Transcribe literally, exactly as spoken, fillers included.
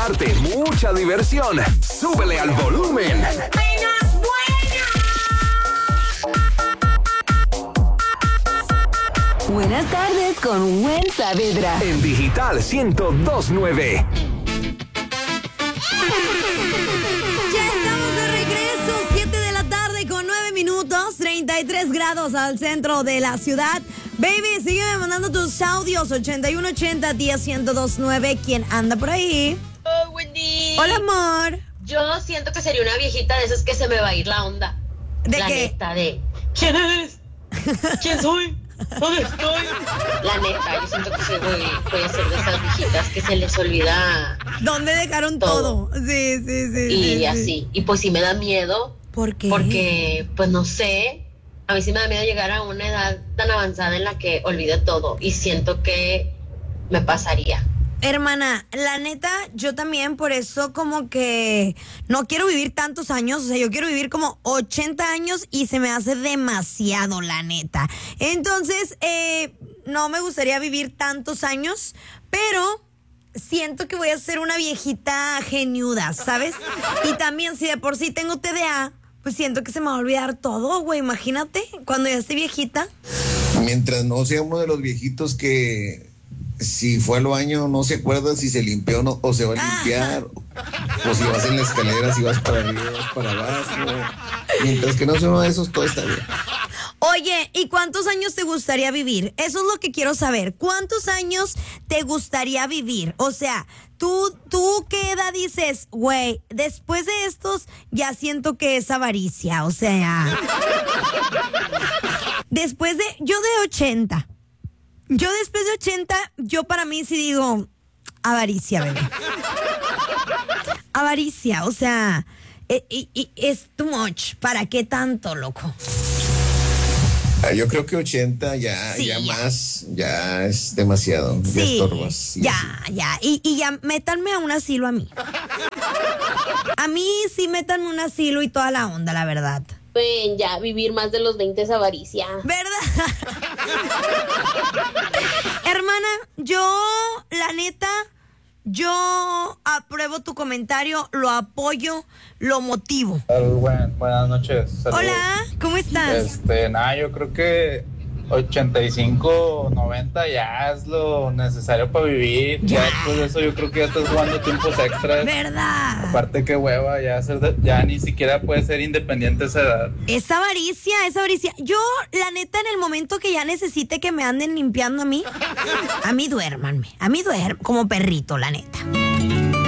darte mucha diversión. Súbele al volumen. ¡Buenas, buenas! Buenas tardes con Gwen Saavedra. En Digital ciento dos punto nueve. Ya estamos de regreso, siete de la tarde con nueve minutos, treinta y tres grados al centro de la ciudad. Baby, sígueme mandando tus audios, ochenta y uno ochenta, diez, ciento dos punto nueve. ¿Quién anda por ahí? Oh, Wendy. Hola, amor. Yo siento que sería una viejita de esas que se me va a ir la onda. ¿De la qué? neta, de ¿quién eres? ¿Quién soy? ¿Dónde estoy? La neta, yo siento que sí voy, voy a ser de esas viejitas que se les olvida ¿Dónde dejaron todo? todo. Sí, sí, sí. Y sí, así. sí. Y pues sí me da miedo. ¿Por qué? Porque, pues no sé, a mí sí me da miedo llegar a una edad tan avanzada en la que olvide todo. Y siento que me pasaría. Hermana, la neta, yo también por eso como que no quiero vivir tantos años, o sea, yo quiero vivir como ochenta años y se me hace demasiado, la neta. Entonces, eh, no me gustaría vivir tantos años, pero siento que voy a ser una viejita geniuda, ¿sabes? Y también si de por sí tengo T D A, pues siento que se me va a olvidar todo, güey, imagínate, cuando ya esté viejita. Mientras no sea uno de los viejitos que si fue al baño no se acuerda si se limpió o no, o se va a limpiar, o, o si vas en la escalera, si vas para arriba, vas para abajo. Mientras que no sea uno de esos, todo está bien. Oye, ¿y cuántos años te gustaría vivir? Eso es lo que quiero saber. ¿Cuántos años te gustaría vivir? O sea, tú, tú ¿qué edad dices? Güey, después de estos ya siento que es avaricia. O sea, después de, yo de ochenta. Yo después de ochenta, yo para mí sí digo avaricia, bebé. Avaricia, o sea, e, e, e, es too much. ¿Para qué tanto, loco? Yo creo que ochenta ya, Sí, ya, ya. más, ya es demasiado. Ya Sí, estorbas. Sí, ya, sí. ya. Y, y ya, métanme a un asilo a mí. A mí sí, métanme a un asilo y toda la onda, la verdad. Ven, ya, vivir más de los veinte es avaricia. ¿Verdad? Hermana, yo, la neta, yo apruebo tu comentario, lo apoyo, lo motivo. Buen, buenas noches. Saludos. Hola, ¿cómo estás? Este, nada, yo creo que ochenta y cinco, noventa ya es lo necesario para vivir. Ya. Ya después de eso yo creo que ya estás jugando tiempos extras. ¿Verdad? Aparte que hueva, ya, ser de- ya ni siquiera puedes ser independiente a esa edad. Es avaricia, es avaricia. Yo, la neta, en el momento que ya necesite que me anden limpiando a mí, a mí duérmanme, a mí duerman como perrito, la neta.